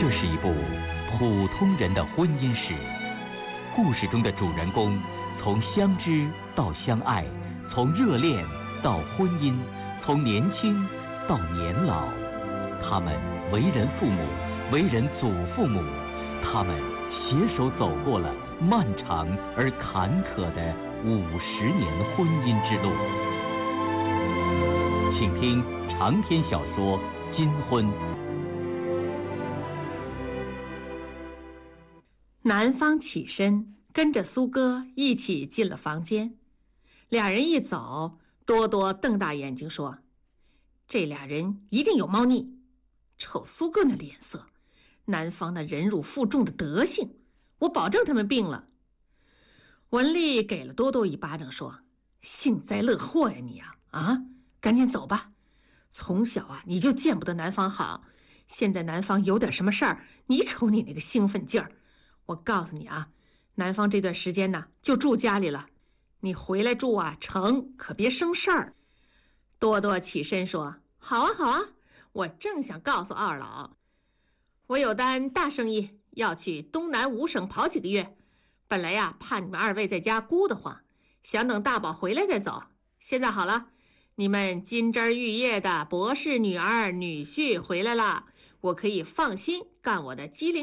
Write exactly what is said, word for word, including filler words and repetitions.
这是一部普通人的婚姻史，故事中的主人公从相知到相爱，从热恋到婚姻，从年轻到年老，他们为人父母，为人祖父母，他们携手走过了漫长而坎坷的五十年婚姻之路。请听长篇小说《金婚》。 男方起身，跟着苏哥一起进了房间。俩人一走，多多瞪大眼睛说：“这俩人一定有猫腻。瞅苏哥那脸色，男方那忍辱负重的德行，我保证他们病了。”文丽给了多多一巴掌，说：“幸灾乐祸呀你呀！啊，赶紧走吧。从小啊你就见不得男方好，现在男方有点什么事儿，你瞅你那个兴奋劲儿。我告诉你啊，男方这段时间呢就住家里了，你回来住啊成，可别生事儿。”多多起身说：“好啊好啊，我正想告诉二老，我有单大生意要去东南五省跑几个月，本来呀怕你们二位在家孤得慌，想等大宝回来再走。现在好了，你们金枝玉叶的博士女儿女婿回来了，我可以放心干我的机灵